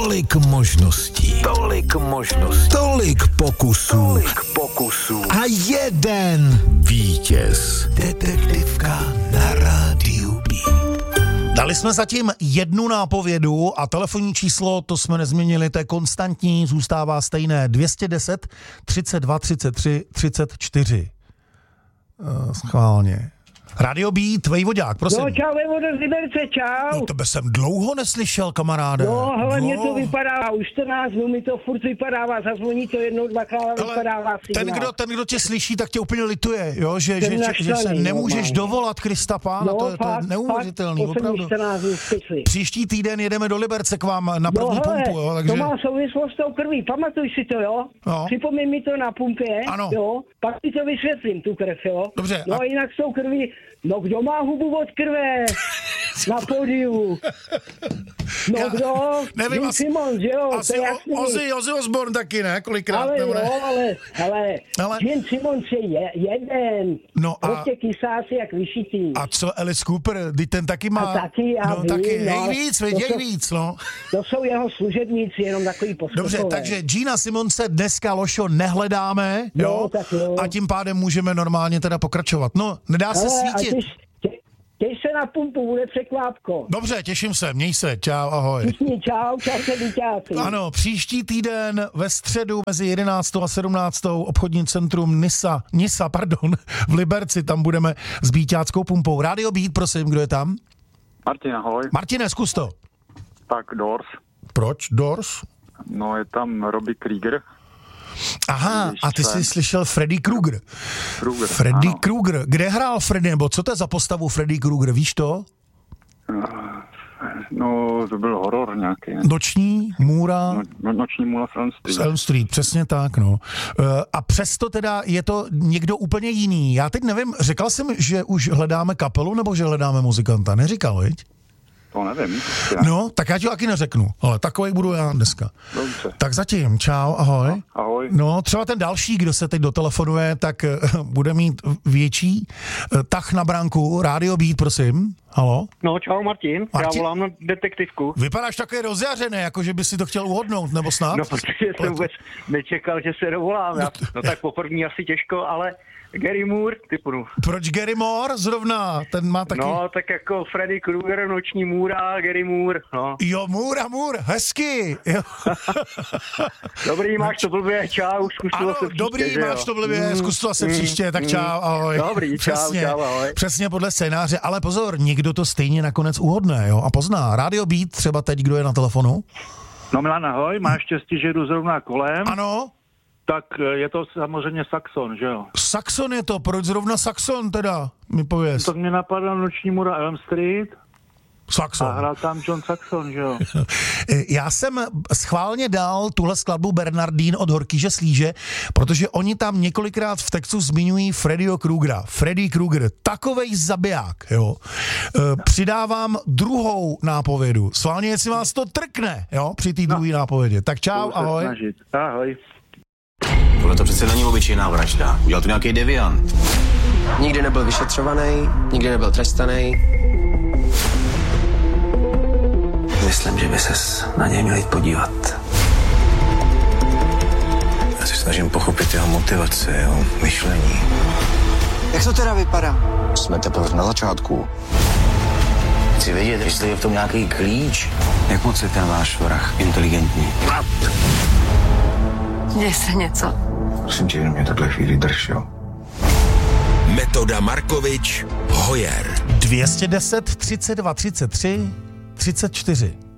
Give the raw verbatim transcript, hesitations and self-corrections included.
Tolik možností, tolik možností, tolik pokusů, tolik pokusů a jeden vítěz. Detektivka na rádiu B. Dali jsme zatím jednu nápovědu a telefonní číslo, to jsme nezměnili, to je konstantní, zůstává stejné. dvě stě deset, třicet dva, třicet tři, třicet čtyři. Uh, schválně. Radio B, tvej vodák, prosím. No, čau, Vevodo z Liberce, čau. No, tebe jsem dlouho neslyšel, kamaráde. No, hele, mě to Dlouho. vypadá, už čtrnáct dnů mi to furt vypadává, zazvoní to jednou, dvakrát vypadává signál. ten kdo, ten, kdo tě slyší, tak tě úplně lituje, jo? Že, že, že, naštvaný, že se nemůžeš no, dovolat Krista Pána, no, to, je, to je fakt, neuvěřitelný, fakt, opravdu. čtrnáct dnů zpětli. Příští týden jedeme do Liberce k vám na první No, hele, pumpu, jo? Takže... to má souvislost s tou krví, pamatuj si to, jo? No. Připomeň mi to na pumpě, Ano. jo? Pak ti to vysvětlím, tu krev, jo? Dobře, No a- a jinak s tou krví, no kdo má hubu od krve? Na pódiu. No Já kdo? nevím, Jim asi- Simons, že jo? Asi to je jasný. Ozzy, Ozzy Osbourne taky, ne? Kolikrát, Ale nebo ne? jo, ale, ale, Ale- Jim Simons je je jeden. No a- Prostě kysáci jak vyšitý. A co Alice Cooper, ty ten taky má... A taky, já no, vím, taky, no, jej víc, to věděj jsou- víc, no. To jsou jeho služebníci, jenom takový poskokové. Dobře, takže Gina Simonse dneska, Lošo, nehledáme, Jo, jo? tak jo. A tím pádem můžeme normálně teda pokračovat. No, nedá se Ale, a svítit. těž, tě, těž se na pumpu, bude překvápko. Dobře, těším se, měj se, čau, ahoj. Všichni čau, čau se byťáci. Ano, příští týden ve středu mezi jedenáctou a sedmnáctou obchodní centrum Nisa, Nisa, pardon, v Liberci, tam budeme s Bíťáckou pumpou. Radio Beat, prosím, kdo je tam? Martin, ahoj. Martine, zkus to. Tak Doors. Proč? Doors? No je tam Robbie Krieger. Aha, a ty jsi slyšel Freddy Krueger. Krueger, Freddy ano. Krueger. Kde hrál Freddy, nebo co to je za postavu Freddy Krueger, víš to? No, to byl horor nějaký. Ne? Noční můra No, no, noční můla z Elm Street. z Elm Street, přesně tak, no. Uh, a přesto teda je to někdo úplně jiný. Já teď nevím, říkal jsem, že už hledáme kapelu, nebo že hledáme muzikanta? Neříkal, viď? To nevím. No, tak já ti taky neřeknu, ale takovej budu já dneska. Dobře. Tak zatím, čau, ahoj. Ahoj. No, třeba ten další, kdo se teď dotelefonuje, tak eh, bude mít větší eh, tah na branku. Radio Beat, prosím. Halo? No, čau Martin, Martin? já volám na detektivku. Vypadáš takový rozjařený, jako že by si to chtěl uhodnout, nebo snad? No, protože jsem vůbec nečekal, že se dovolám. Já, no tak po první asi těžko, ale Gary Moore, typu. Proč Gary Moore zrovna? Ten má taky... No, tak jako Freddy Krueger, Noční můra, Gary Moore, no. Jo, Moore a Moore, hezky. Jo. Dobrý, máš to blbě, čau, zkus to Ano, zase příště, dobrý, že máš jo? to blbě, Mm, zkus to asi mm, příště, tak mm. čau, ahoj. Dobrý, čau, přesně, čau, ahoj. Přesně podle scénáře, ale pozor, někdo to stejně nakonec uhodne, jo, a pozná. Radio Beat, třeba teď, kdo je na telefonu? No Milan, ahoj, máš štěstí, že jdu zrovna kolem. Ano, Tak je to samozřejmě Saxon, že jo? Saxon je to, proč zrovna Saxon teda, mi pověz. To mě napadá noční můra Elm Street a Saxon. hrál tam John Saxon, že jo? Já jsem schválně dal tuhle skladbu Bernardín od Horkýže Slíže, protože oni tam několikrát v textu zmiňují Freddyho Krugera. Freddy Krueger, takovej zabiják, jo. Přidávám druhou nápovědu. Schválně, jestli vás to trkne, jo, při té druhé nápovědě. Tak čau, Budu se ahoj. snažit. Ahoj. Tohle to přece není obyčejná vražda. Udělal to nějaký deviant. Nikdy nebyl vyšetřovaný, nikdy nebyl trestaný. Myslím, že by ses na něj měl jít podívat. Já se snažím pochopit jeho motivaci, jeho myšlení. Jak to teda vypadá? Jsme teprve na začátku. Chci vědět, jestli je v tom nějaký klíč. Jak moc je ten váš vrah inteligentní? Děje se něco. Prosím tě, jenom mě takhle chvíli drž, jo? Metoda Markovič, Hojer. dvě stě deset, třicet dva, třicet tři, třicet čtyři.